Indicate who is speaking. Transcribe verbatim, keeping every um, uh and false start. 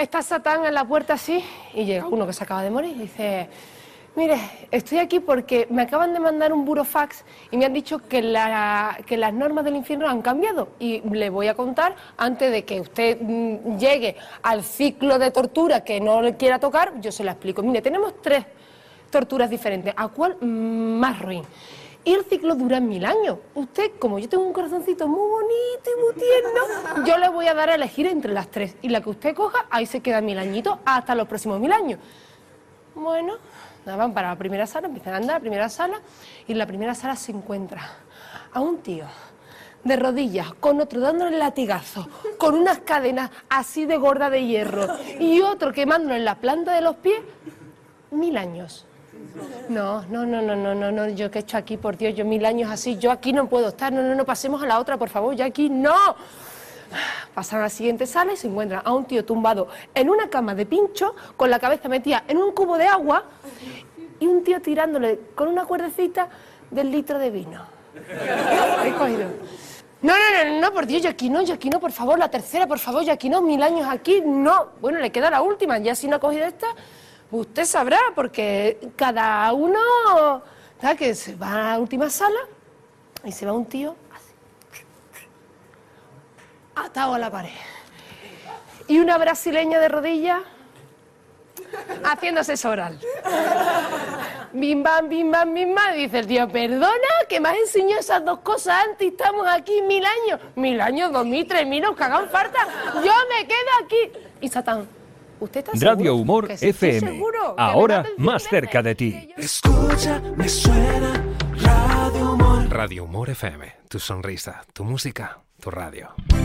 Speaker 1: está Satán en la puerta así y llega uno que se acaba de morir y dice: mire, estoy aquí porque me acaban de mandar un burofax y me han dicho que, la, que las normas del infierno han cambiado y le voy a contar, antes de que usted mmm, llegue al ciclo de tortura que no le quiera tocar, yo se la explico. Mire, tenemos tres torturas diferentes, ¿a cuál mmm, más ruin? Y el ciclo dura mil años. Usted, como yo tengo un corazoncito muy bonito y muy tierno, yo le voy a dar a elegir entre las tres. Y la que usted coja, ahí se queda mil añitos hasta los próximos mil años. Bueno, nada, van para la primera sala, empiezan a andar a la primera sala, y en la primera sala se encuentra a un tío de rodillas, con otro dándole latigazos, con unas cadenas así de gorda de hierro, y otro quemándolo en la planta de los pies, mil años. No, no, no, no, no, no, no, yo que he hecho aquí, por Dios, yo mil años así, yo aquí no puedo estar, no, no, no, pasemos a la otra, por favor, yo aquí no. Pasan a la siguiente sala y se encuentran a un tío tumbado en una cama de pincho, con la cabeza metida en un cubo de agua, y un tío tirándole con una cuerdecita del litro de vino. ¿He cogido? No, no, no, no, por Dios, yo aquí no, yo aquí no, por favor, la tercera, por favor, yo aquí no, mil años aquí, no. Bueno, le queda la última, ya si no ha cogido esta, usted sabrá, porque cada uno, ¿sabes? Que se va a la última sala y se va un tío así, atado a la pared. Y una brasileña de rodillas haciéndose sexo oral. Bim, bam, bim, bam, bim, bam. Dice el tío: perdona, que me has enseñado esas dos cosas antes y estamos aquí mil años. Mil años, dos mil, tres mil, os cagan falta. Yo me quedo aquí. Y Satán: ¿usted está seguro?
Speaker 2: Radio Humor
Speaker 1: que sí,
Speaker 2: F M.
Speaker 1: seguro,
Speaker 2: Ahora más cerca de ti.
Speaker 1: Yo...
Speaker 3: Escucha, me suena Radio Humor.
Speaker 4: Radio Humor F M. Tu sonrisa, tu música, tu radio.